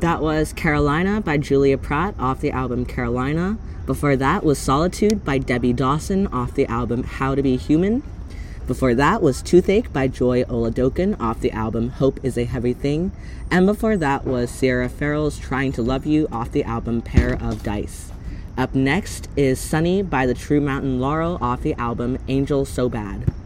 That was Carolina by Julia Pratt off the album Carolina. Before that was Solitude by Debbie Dawson off the album How to Be Human. Before that was Toothache by Joy Oladokin off the album Hope is a Heavy Thing. And before that was Sierra Farrell's Trying to Love You off the album Pair of Dice. Up next is Sunny by the True Mountain Laurel off the album Angel So Bad.